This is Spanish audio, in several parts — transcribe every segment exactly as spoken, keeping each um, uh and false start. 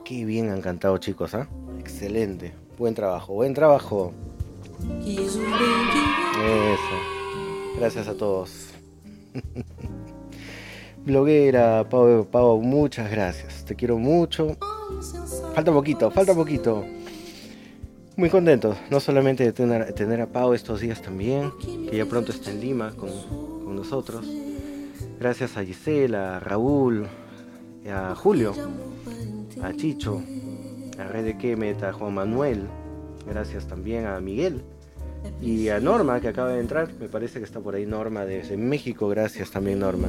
Qué bien han cantado, chicos, ¿ah? ¿eh? Excelente. Buen trabajo, buen trabajo. Eso. Gracias a todos. Bloguera, Pau, Pau, muchas gracias. Te quiero mucho. Falta poquito, falta poquito. Muy contento, no solamente de tener, tener a Pau estos días también, que ya pronto está en Lima con, con nosotros. Gracias a Gisela, a Raúl, a Julio, a Chicho, a Rede Kemet, a Juan Manuel. Gracias también a Miguel y a Norma, que acaba de entrar. Me parece que está por ahí Norma desde México. Gracias también, Norma.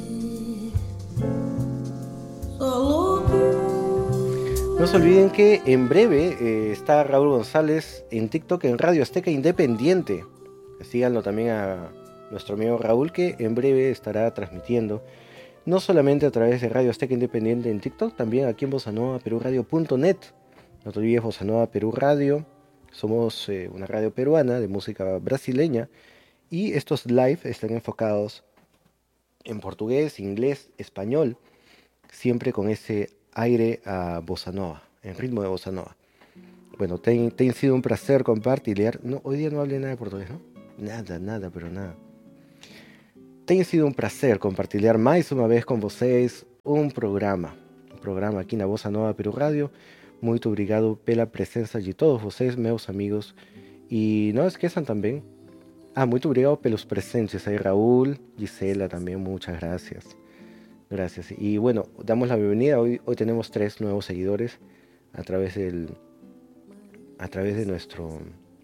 No se olviden que en breve eh, está Raúl González en TikTok en Radio Azteca Independiente. Síganlo también a nuestro amigo Raúl, que en breve estará transmitiendo no solamente a través de Radio Azteca Independiente en TikTok, también aquí en Bossa Nova Perú Radio punto net. No te olvides, Bossa Nova Perú Radio. Somos eh, una radio peruana de música brasileña y estos live están enfocados en portugués, inglés, español, siempre con ese aire a Bossa Nova, en ritmo de Bossa Nova. Bueno, te, te ha sido un placer compartir. No, hoy día no hablé nada de portugués, ¿no? Nada, nada, pero nada. Tem sido um prazer compartilhar mais uma vez com vocês um programa, um programa aqui na Bossa Nova Perú Radio. Muito obrigado pela presença de todos vocês, meus amigos. E não esqueçam também, ah, muito obrigado pelos presentes aí, Raúl, Gisela también, muchas gracias. Gracias. Y bueno, damos la bienvenida. Hoy, hoy tenemos tres nuevos seguidores a través del, a través de nuestro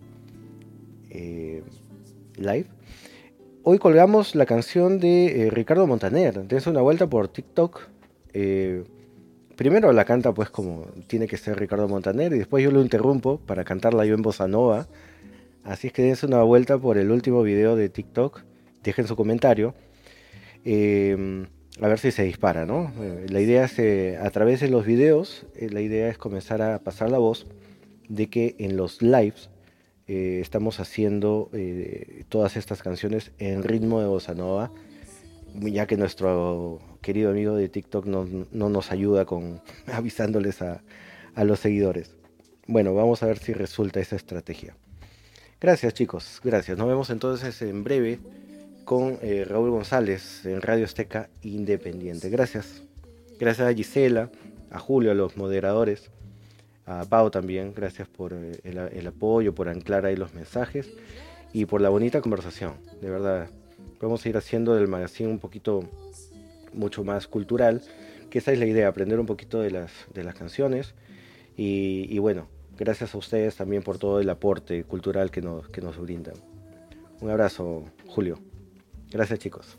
eh, live. Hoy colgamos la canción de eh, Ricardo Montaner. Dense una vuelta por TikTok. Eh, primero la canta pues como tiene que ser Ricardo Montaner y después yo lo interrumpo para cantarla yo en Bossa Nova. Así es que dense una vuelta por el último video de TikTok. Dejen su comentario. Eh, a ver si se dispara, ¿no? Eh, la idea es, eh, a través de los videos, eh, la idea es comenzar a pasar la voz de que en los lives Eh, estamos haciendo eh, todas estas canciones en ritmo de Bossa Nova, ya que nuestro querido amigo de TikTok no, no nos ayuda con avisándoles a, a los seguidores. Bueno, vamos a ver si resulta esa estrategia. Gracias, chicos, gracias. Nos vemos entonces en breve con eh, Raúl González en Radio Azteca Independiente. Gracias. Gracias a Gisela, a Julio, a los moderadores. A Pau también, gracias por el, el apoyo, por anclar ahí los mensajes y por la bonita conversación. De verdad, vamos a ir haciendo del magazine un poquito mucho más cultural, que esa es la idea, aprender un poquito de las, de las canciones. Y, y bueno, gracias a ustedes también por todo el aporte cultural que nos, que nos brindan. Un abrazo, Julio. Gracias, chicos.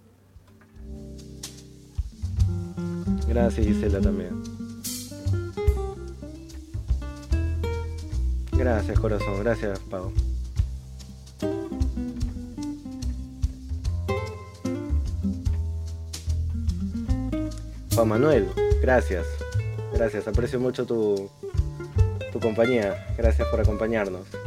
Gracias, Gisela, también. Gracias, corazón. Gracias, Pau. Juan Manuel, gracias. Gracias, aprecio mucho tu, tu compañía. Gracias por acompañarnos.